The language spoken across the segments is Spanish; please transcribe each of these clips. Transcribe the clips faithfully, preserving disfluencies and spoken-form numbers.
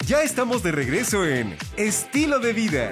Ya estamos de regreso en Estilo de Vida.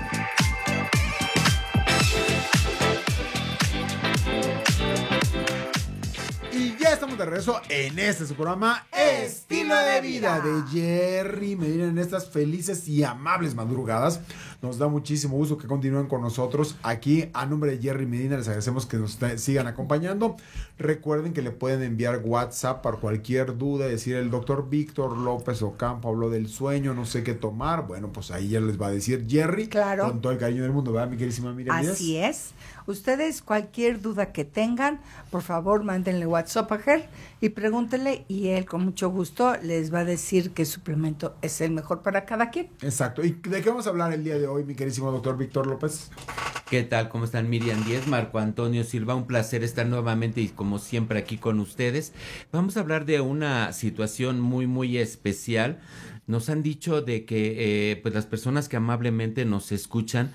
Y ya estamos de regreso en este su programa Estilo de Vida de Jerry Medina en estas felices y amables madrugadas. Nos da muchísimo gusto que continúen con nosotros aquí. A nombre de Jerry Medina les agradecemos que nos sigan acompañando. Recuerden que le pueden enviar WhatsApp para cualquier duda, decir el doctor Víctor López Ocampo habló del sueño, no sé qué tomar. Bueno, pues ahí ya les va a decir Jerry. Claro. Con todo el cariño del mundo, ¿verdad, mi queridísima Miriam Díaz? Así es. Ustedes, cualquier duda que tengan, por favor, mándenle WhatsApp a Ger y pregúntenle, y él con mucho gusto les va a decir qué suplemento es el mejor para cada quien. Exacto. ¿Y de qué vamos a hablar el día de hoy, mi queridísimo doctor Víctor López? ¿Qué tal? ¿Cómo están? Miriam Díez, Marco Antonio Silva, un placer estar nuevamente y como siempre aquí con ustedes. Vamos a hablar de una situación muy muy especial. Nos han dicho de que eh, pues las personas que amablemente nos escuchan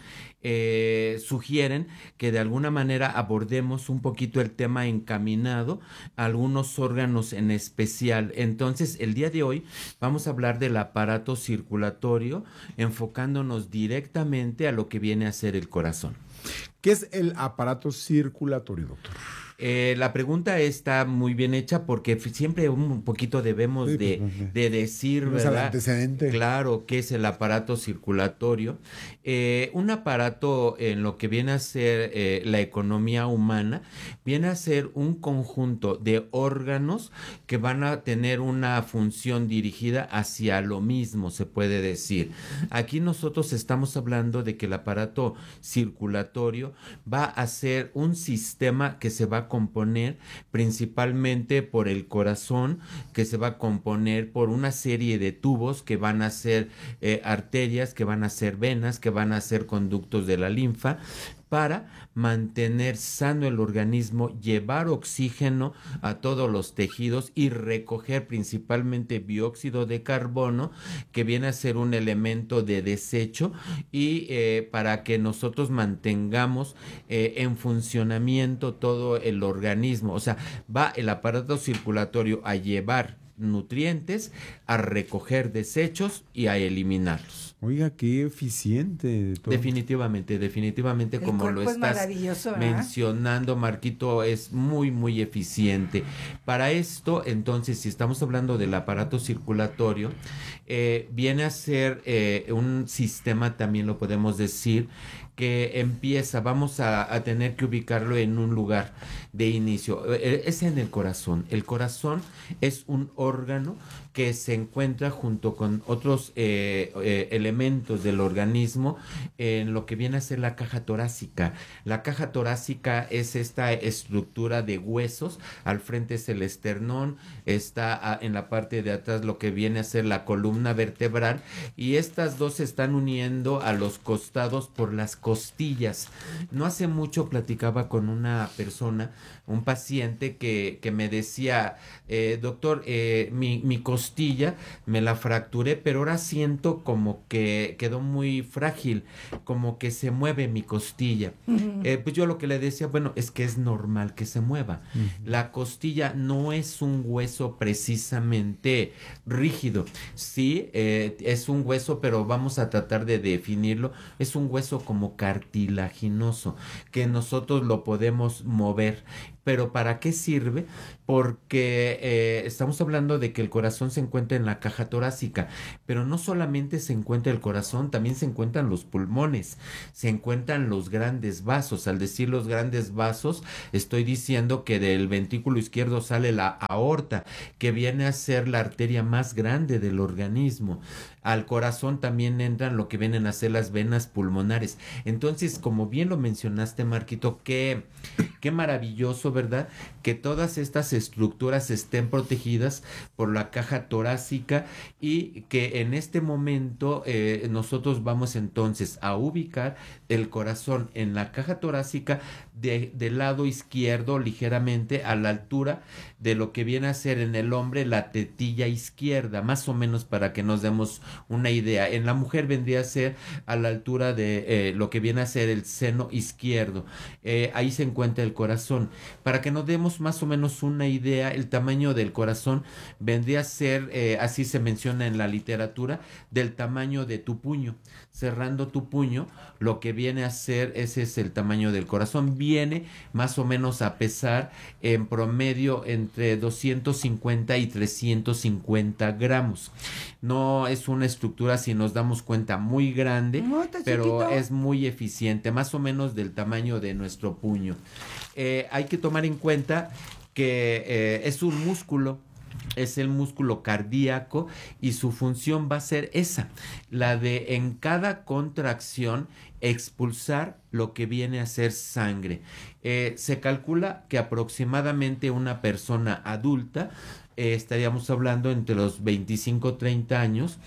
eh, sugieren que de alguna manera abordemos un poquito el tema encaminado a algunos órganos en especial. Entonces, el día de hoy vamos a hablar del aparato circulatorio, enfocándonos directamente a lo que viene a ser el corazón. ¿Qué es el aparato circulatorio, doctor? Eh, la pregunta está muy bien hecha porque siempre un poquito debemos Sí, de, pues, de decir, no es el ¿verdad? antecedente. Claro, ¿qué es el aparato circulatorio? Eh, un aparato en lo que viene a ser eh, la economía humana, viene a ser un conjunto de órganos que van a tener una función dirigida hacia lo mismo, se puede decir. Aquí nosotros estamos hablando de que el aparato circulatorio va a ser un sistema que se va a componer principalmente por el corazón, que se va a componer por una serie de tubos que van a ser eh, arterias, que van a ser venas, que van a ser conductos de la linfa, para mantener sano el organismo, llevar oxígeno a todos los tejidos y recoger principalmente dióxido de carbono, que viene a ser un elemento de desecho, y eh, para que nosotros mantengamos eh, en funcionamiento todo el organismo. O sea, va el aparato circulatorio a llevar nutrientes, a recoger desechos y a eliminarlos. Oiga, qué eficiente. Todo. Definitivamente, definitivamente, El como lo cuerpo es estás maravilloso, ¿verdad? mencionando, Marquito, es muy, muy eficiente. Para esto, entonces, si estamos hablando del aparato circulatorio, eh, viene a ser eh, un sistema, también lo podemos decir, que empieza, vamos a, a tener que ubicarlo en un lugar de inicio. Es en el corazón. El corazón es un órgano que se encuentra junto con otros eh, eh, elementos del organismo en lo que viene a ser la caja torácica. La caja torácica es esta estructura de huesos. Al frente es el esternón, está a, en la parte de atrás lo que viene a ser la columna vertebral, y estas dos se están uniendo a los costados por las costillas. No hace mucho platicaba con una persona, un paciente que, que me decía, eh, doctor, eh, mi, mi costilla me la fracturé, pero ahora siento como que quedó muy frágil, como que se mueve mi costilla. Uh-huh. Eh, pues yo lo que le decía, bueno, es que es normal que se mueva. Uh-huh. La costilla no es un hueso precisamente rígido. Sí, eh, es un hueso, pero vamos a tratar de definirlo. Es un hueso como cartilaginoso, que nosotros lo podemos mover. ¿Pero para qué sirve? Porque eh, estamos hablando de que el corazón se encuentra en la caja torácica, pero no solamente se encuentra el corazón, también se encuentran los pulmones, se encuentran los grandes vasos. Al decir los grandes vasos, estoy diciendo que del ventrículo izquierdo sale la aorta, que viene a ser la arteria más grande del organismo. Al corazón también entran lo que vienen a ser las venas pulmonares. Entonces, como bien lo mencionaste, Marquito, qué, qué maravilloso, ¿verdad? Que todas estas estructuras estén protegidas por la caja torácica, y que en este momento eh, nosotros vamos entonces a ubicar el corazón en la caja torácica de, del lado izquierdo, ligeramente a la altura de lo que viene a ser en el hombre la tetilla izquierda, más o menos para que nos demos una idea. En la mujer vendría a ser a la altura de eh, lo que viene a ser el seno izquierdo. Eh, ahí se encuentra del corazón. Para que nos demos más o menos una idea, el tamaño del corazón vendría a ser, eh, así se menciona en la literatura, del tamaño de tu puño. Cerrando tu puño, lo que viene a ser, ese es el tamaño del corazón. Viene más o menos a pesar en promedio entre doscientos cincuenta y trescientos cincuenta gramos. No es una estructura, si nos damos cuenta, muy grande, No, está pero chiquito. es muy eficiente, más o menos del tamaño de nuestro puño. Eh, hay que tomar en cuenta que eh, es un músculo, es el músculo cardíaco y su función va a ser esa, la de en cada contracción expulsar lo que viene a ser sangre. Eh, se calcula que aproximadamente una persona adulta, eh, estaríamos hablando entre los veinticinco a treinta años,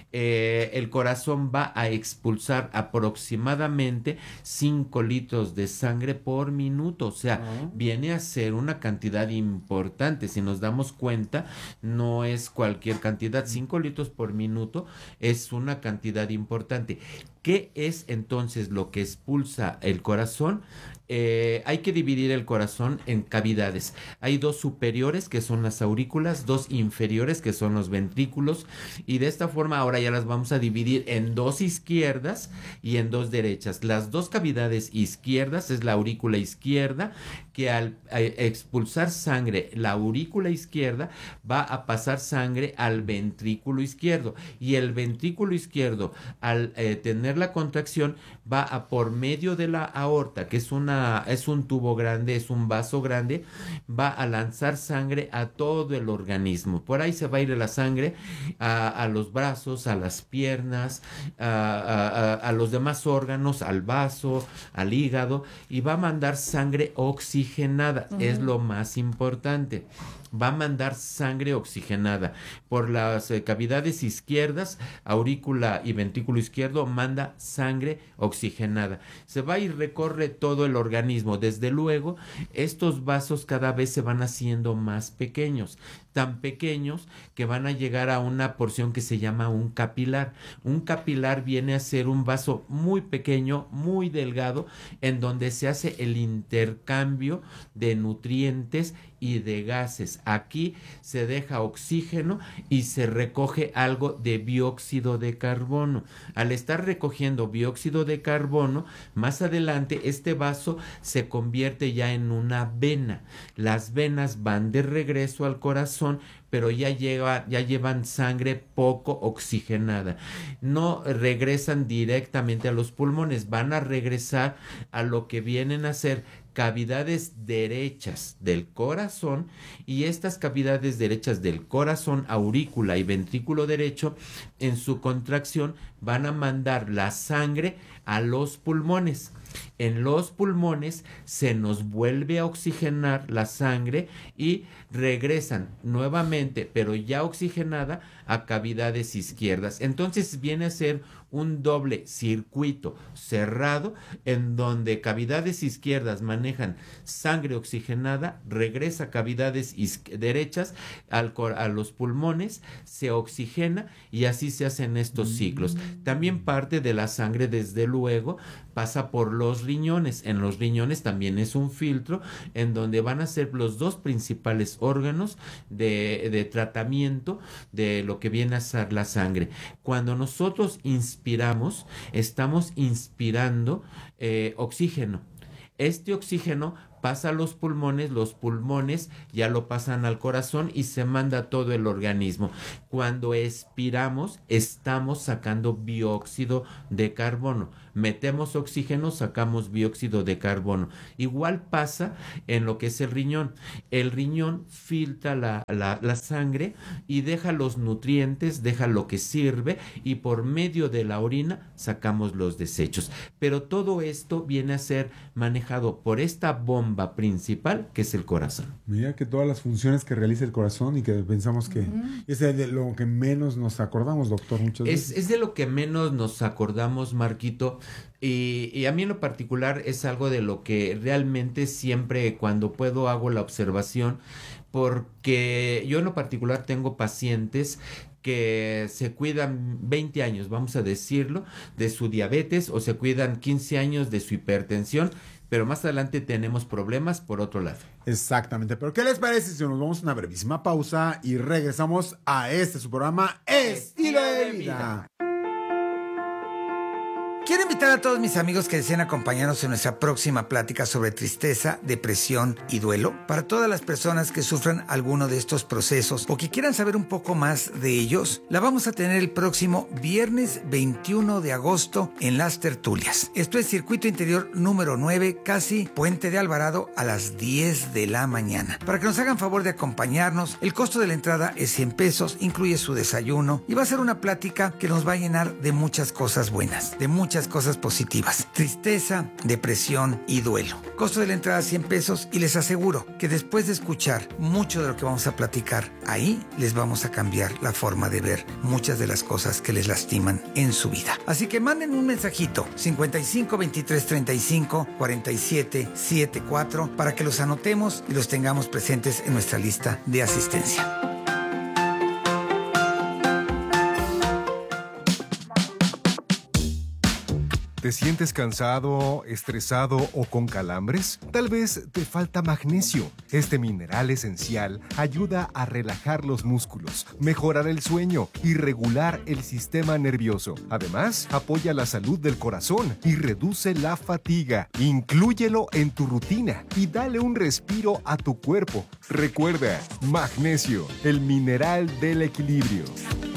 eh, el corazón va a expulsar aproximadamente cinco litros de sangre por minuto, o sea, uh-huh. viene a ser una cantidad importante. Si nos damos cuenta, no es cualquier cantidad, cinco litros por minuto es una cantidad importante. ¿Qué es entonces lo que expulsa el corazón? Eh, hay que dividir el corazón en cavidades. Hay dos superiores, que son las aurículas, dos inferiores, que son los ventrículos, y de esta forma ahora ya las vamos a dividir en dos izquierdas y en dos derechas. Las dos cavidades izquierdas es la aurícula izquierda, que al expulsar sangre, la aurícula izquierda va a pasar sangre al ventrículo izquierdo, y el ventrículo izquierdo, al eh, tener la contracción, va a por medio de la aorta, que es una es un tubo grande, es un vaso grande, va a lanzar sangre a todo el organismo. Por ahí se va a ir la sangre a, a los brazos, a las piernas, a, a, a, a los demás órganos, al vaso, al hígado, y va a mandar sangre oxigenada. Uh-huh. Es lo más importante. Va a mandar sangre oxigenada por las eh, cavidades izquierdas, aurícula y ventrículo izquierdo, manda sangre oxigenada. Se va y recorre todo el organismo. Desde luego, estos vasos cada vez se van haciendo más pequeños, tan pequeños que van a llegar a una porción que se llama un capilar. Un capilar viene a ser un vaso muy pequeño, muy delgado, en donde se hace el intercambio de nutrientes y de gases. Aquí se deja oxígeno y se recoge algo de dióxido de carbono. Al estar recogiendo dióxido de carbono, más adelante este vaso se convierte ya en una vena. Las venas van de regreso al corazón, pero ya, lleva, ya llevan sangre poco oxigenada. No regresan directamente a los pulmones, van a regresar a lo que vienen a ser cavidades derechas del corazón, y estas cavidades derechas del corazón, aurícula y ventrículo derecho, en su contracción van a mandar la sangre a los pulmones. En los pulmones se nos vuelve a oxigenar la sangre y regresan nuevamente, pero ya oxigenada, a cavidades izquierdas. Entonces viene a ser un doble circuito cerrado, en donde cavidades izquierdas manejan sangre oxigenada, regresa a cavidades derechas al, a los pulmones, se oxigena, y así se hacen estos ciclos. También parte de la sangre, desde luego, pasa por los riñones. En los riñones también es un filtro en donde van a ser los dos principales órganos de, de tratamiento de lo que viene a ser la sangre. Cuando nosotros inspiramos, estamos inspirando eh, oxígeno. Este oxígeno pasa a los pulmones, los pulmones ya lo pasan al corazón y se manda a todo el organismo. Cuando expiramos, estamos sacando dióxido de carbono. Metemos oxígeno, sacamos dióxido de carbono. Igual pasa en lo que es el riñón. El riñón filtra la, la, la sangre y deja los nutrientes, deja lo que sirve, y por medio de la orina sacamos los desechos. Pero todo esto viene a ser manejado por esta bomba principal, que es el corazón. Mira que todas las funciones que realiza el corazón, y que pensamos que uh-huh. es de lo que menos nos acordamos, doctor, muchas es, veces. Es de lo que menos nos acordamos, Marquito, y, y a mí en lo particular es algo de lo que realmente siempre, cuando puedo, hago la observación, porque yo en lo particular tengo pacientes que se cuidan veinte años, vamos a decirlo, de su diabetes, o se cuidan quince años de su hipertensión, pero más adelante tenemos problemas por otro lado. Exactamente, pero ¿qué les parece si nos vamos a una brevísima pausa y regresamos a este su programa Estilo de Vida? Quiero invitar a todos mis amigos que deseen acompañarnos en nuestra próxima plática sobre tristeza, depresión y duelo. Para todas las personas que sufran alguno de estos procesos o que quieran saber un poco más de ellos, la vamos a tener el próximo viernes veintiuno de agosto en Las Tertulias. Esto es Circuito Interior número nueve, casi Puente de Alvarado, a las diez de la mañana. Para que nos hagan favor de acompañarnos, el costo de la entrada es cien pesos, incluye su desayuno y va a ser una plática que nos va a llenar de muchas cosas buenas, de muchas cosas positivas. Tristeza, depresión y duelo. Costo de la entrada cien pesos y les aseguro que después de escuchar mucho de lo que vamos a platicar, ahí les vamos a cambiar la forma de ver muchas de las cosas que les lastiman en su vida. Así que manden un mensajito cincuenta y cinco, veintitrés, treinta y cinco, cuarenta y siete, setenta y cuatro para que los anotemos y los tengamos presentes en nuestra lista de asistencia. ¿Te sientes cansado, estresado o con calambres? Tal vez te falta magnesio. Este mineral esencial ayuda a relajar los músculos, mejorar el sueño y regular el sistema nervioso. Además, apoya la salud del corazón y reduce la fatiga. Inclúyelo en tu rutina y dale un respiro a tu cuerpo. Recuerda, magnesio, el mineral del equilibrio.